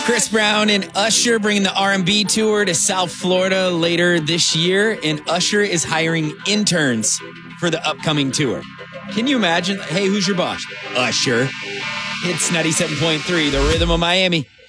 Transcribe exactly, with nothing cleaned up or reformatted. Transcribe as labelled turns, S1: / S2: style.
S1: Chris Brown and Usher bringing the R and B tour to South Florida later this year, and Usher is hiring interns for the upcoming tour. Can you imagine? Hey, who's your boss? Usher. It's ninety-seven point three, the Rhythm of Miami.